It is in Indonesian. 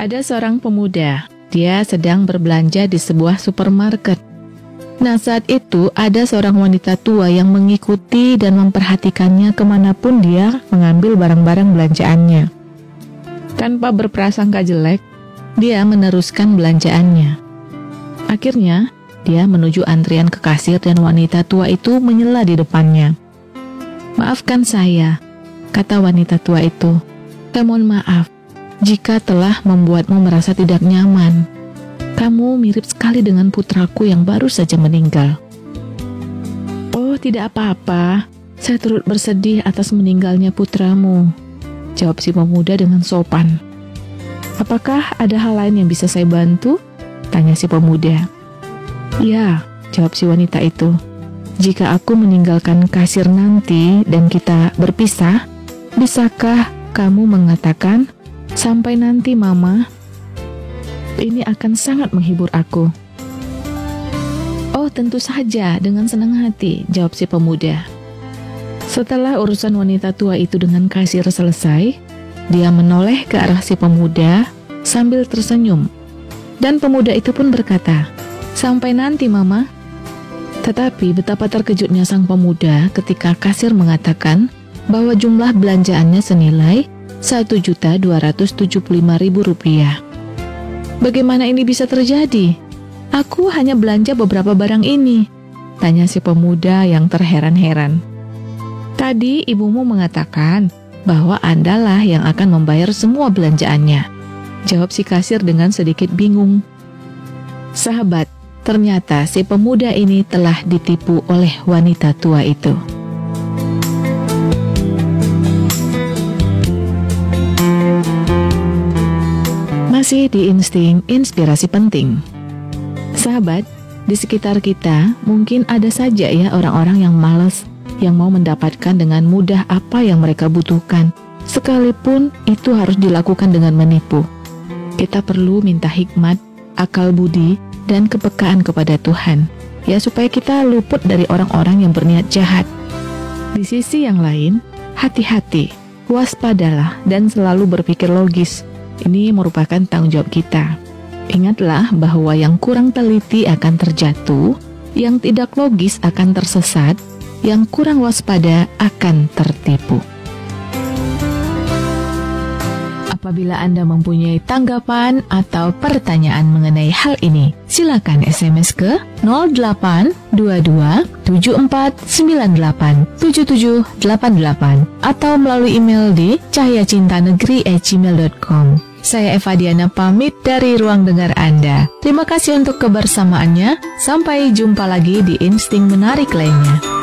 Ada seorang pemuda, dia sedang berbelanja di sebuah supermarket. Nah, saat itu ada seorang wanita tua yang mengikuti dan memperhatikannya kemanapun dia mengambil barang-barang belanjaannya. Tanpa berprasangka jelek, dia meneruskan belanjaannya. Akhirnya, dia menuju antrian ke kasir dan wanita tua itu menyela di depannya. "Maafkan saya," kata wanita tua itu. "Saya mohon maaf jika telah membuatmu merasa tidak nyaman. Kamu mirip sekali dengan putraku yang baru saja meninggal." "Oh, tidak apa-apa. Saya turut bersedih atas meninggalnya putramu," jawab si pemuda dengan sopan. "Apakah ada hal lain yang bisa saya bantu?" tanya si pemuda. "Ya," jawab si wanita itu. "Jika aku meninggalkan kasir nanti dan kita berpisah, bisakah kamu mengatakan, 'Sampai nanti, Mama'? Ini akan sangat menghibur aku." "Oh, tentu saja, dengan senang hati," jawab si pemuda. Setelah urusan wanita tua itu dengan kasir selesai, dia menoleh ke arah si pemuda sambil tersenyum. Dan pemuda itu pun berkata, "Sampai nanti, Mama." Tetapi betapa terkejutnya sang pemuda ketika kasir mengatakan bahwa jumlah belanjaannya senilai Rp1.275.000. "Bagaimana ini bisa terjadi? Aku hanya belanja beberapa barang ini," tanya si pemuda yang terheran-heran. "Tadi ibumu mengatakan bahwa Andalah yang akan membayar semua belanjaannya," jawab si kasir dengan sedikit bingung. Sahabat, ternyata si pemuda ini telah ditipu oleh wanita tua itu. Masih di Insting Inspirasi Penting. Sahabat, di sekitar kita mungkin ada saja ya orang-orang yang malas, yang mau mendapatkan dengan mudah apa yang mereka butuhkan, sekalipun itu harus dilakukan dengan menipu. Kita perlu minta hikmat, akal budi, dan kepekaan kepada Tuhan, ya supaya kita luput dari orang-orang yang berniat jahat. Di sisi yang lain, hati-hati, waspadalah, dan selalu berpikir logis. Ini merupakan tanggung jawab kita. Ingatlah bahwa yang kurang teliti akan terjatuh, yang tidak logis akan tersesat, yang kurang waspada akan tertipu. Apabila Anda mempunyai tanggapan atau pertanyaan mengenai hal ini, silakan SMS ke 0822 7498 atau melalui email di cahyacintanegeri@gmail.com. Saya Eva Diana pamit dari ruang dengar Anda. Terima kasih untuk kebersamaannya. Sampai jumpa lagi di Insting Menarik lainnya.